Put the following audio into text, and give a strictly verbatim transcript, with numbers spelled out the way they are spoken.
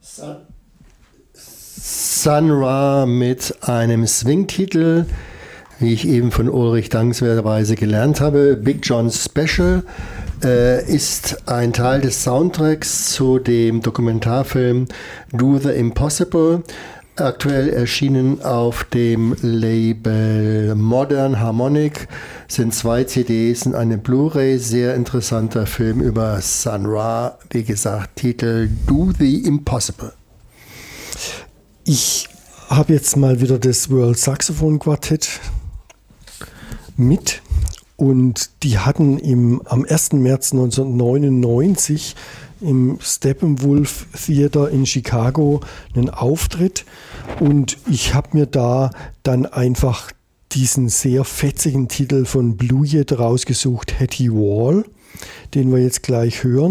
Sun Ra mit einem Swing-Titel, wie ich eben von Ulrich dankenswerterweise gelernt habe. Big John Special äh, ist ein Teil des Soundtracks zu dem Dokumentarfilm Do the Impossible, aktuell erschienen auf dem Label Modern Harmonic, sind zwei C Ds und eine Blu-ray. Sehr interessanter Film über Sun Ra, wie gesagt, Titel Do the Impossible. Ich habe jetzt mal wieder das World Saxophone Quartett mit und die hatten im, am ersten März neunzehnhundertneunundneunzig im Steppenwolf Theater in Chicago einen Auftritt und ich habe mir da dann einfach diesen sehr fetzigen Titel von Blue Jet rausgesucht, Hattie Wall, den wir jetzt gleich hören.